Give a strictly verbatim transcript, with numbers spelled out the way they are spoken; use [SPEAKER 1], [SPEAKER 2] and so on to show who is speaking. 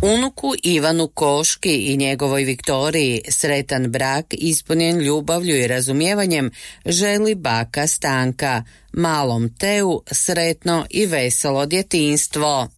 [SPEAKER 1] Unuku Ivanu Koški i njegovoj Viktoriji sretan brak ispunjen ljubavlju i razumijevanjem želi baka Stanka, malom Teu sretno i veselo djetinjstvo.